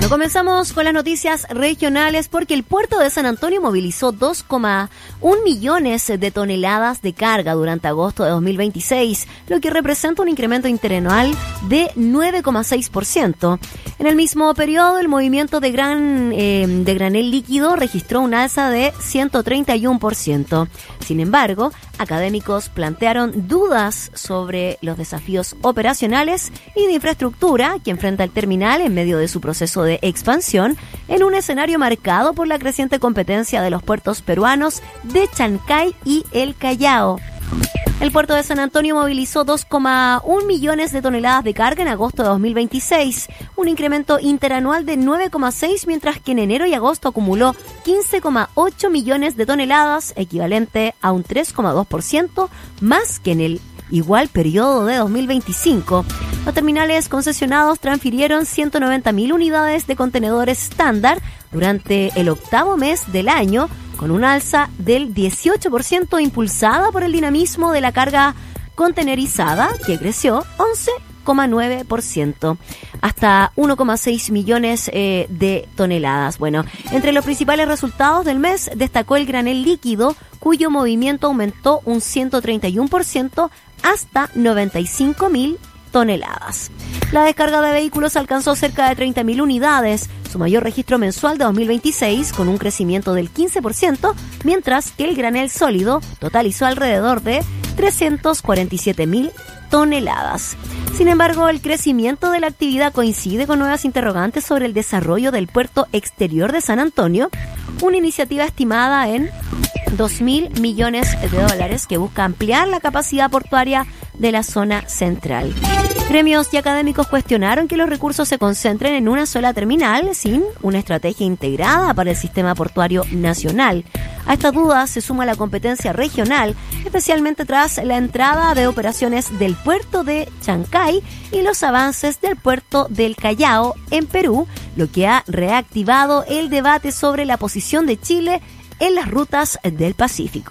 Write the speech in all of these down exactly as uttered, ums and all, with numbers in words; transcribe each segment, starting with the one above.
Bueno, comenzamos con las noticias regionales porque el puerto de San Antonio movilizó dos coma uno millones de toneladas de carga durante agosto de dos mil veintiséis, lo que representa un incremento interanual de nueve coma seis por ciento. En el mismo periodo, el movimiento de, gran, eh, de granel líquido registró un alza de ciento treinta y uno por ciento. Sin embargo, académicos plantearon dudas sobre los desafíos operacionales y de infraestructura que enfrenta el terminal en medio de su proceso de expansión en un escenario marcado por la creciente competencia de los puertos peruanos de Chancay y El Callao. El puerto de San Antonio movilizó dos coma uno millones de toneladas de carga en agosto de dos mil veintiséis, un incremento interanual de nueve coma seis, mientras que en enero y agosto acumuló quince coma ocho millones de toneladas, equivalente a un tres coma dos por ciento más que en el igual periodo de dos mil veinticinco. Los terminales concesionados transfirieron ciento noventa mil unidades de contenedores estándar durante el octavo mes del año, con un alza del dieciocho por ciento impulsada por el dinamismo de la carga contenerizada, que creció once coma nueve por ciento, hasta uno coma seis millones eh, de toneladas. Bueno, entre los principales resultados del mes destacó el granel líquido, cuyo movimiento aumentó un ciento treinta y uno por ciento hasta noventa y cinco mil toneladas. La descarga de vehículos alcanzó cerca de treinta mil unidades, su mayor registro mensual de dos mil veintiséis, con un crecimiento del quince por ciento, mientras que el granel sólido totalizó alrededor de trescientos cuarenta y siete mil toneladas. Sin embargo, el crecimiento de la actividad coincide con nuevas interrogantes sobre el desarrollo del puerto exterior de San Antonio, una iniciativa estimada en dos mil millones de dólares que busca ampliar la capacidad portuaria de la zona central. Gremios y académicos cuestionaron que los recursos se concentren en una sola terminal sin una estrategia integrada para el sistema portuario nacional. A estas dudas se suma la competencia regional, especialmente tras la entrada de operaciones del puerto de Chancay y los avances del puerto del Callao en Perú, lo que ha reactivado el debate sobre la posición de Chile en las rutas del Pacífico.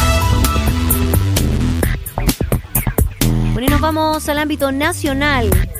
Bueno, y nos vamos al ámbito nacional.